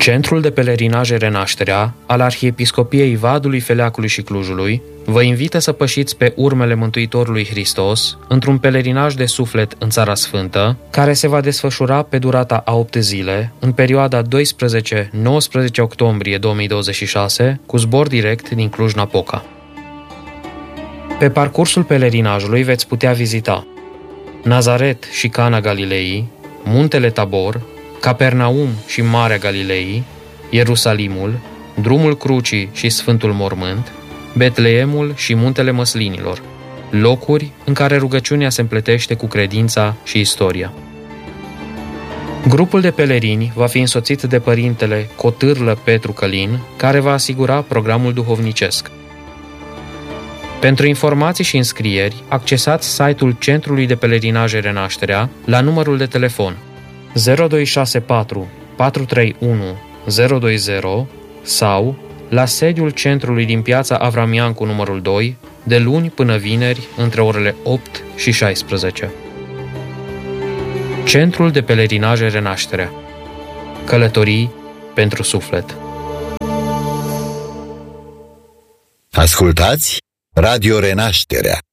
Centrul de Pelerinaje Renașterea al Arhiepiscopiei Vadului, Feleacului și Clujului vă invită să pășiți pe urmele Mântuitorului Hristos într-un pelerinaj de suflet în Țara Sfântă, care se va desfășura pe durata a 8 zile, în perioada 12-19 octombrie 2026, cu zbor direct din Cluj-Napoca. Pe parcursul pelerinajului veți putea vizita Nazaret și Cana Galilei, Muntele Tabor, Capernaum și Marea Galilei, Ierusalimul, Drumul Crucii și Sfântul Mormânt, Betleemul și Muntele Măslinilor, locuri în care rugăciunea se împletește cu credința și istoria. Grupul de pelerini va fi însoțit de părintele Cotârlă Petru Călin, care va asigura programul duhovnicesc. Pentru informații și înscrieri, accesați site-ul Centrului de Pelerinaje Renașterea la numărul de telefon 0264 431 020 sau la sediul centrului din Piața Avramiancu numărul 2, de luni până vineri, între orele 8 și 16. Centrul de Pelerinaje Renașterea. Călătorii pentru suflet. Ascultați Radio Renașterea.